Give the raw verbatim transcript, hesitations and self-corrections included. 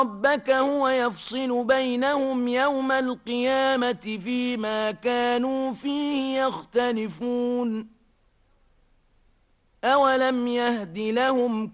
ربك هو يفصل بينهم يوم القيامة فيما كانوا فيه يختلفون أولم يهد لهم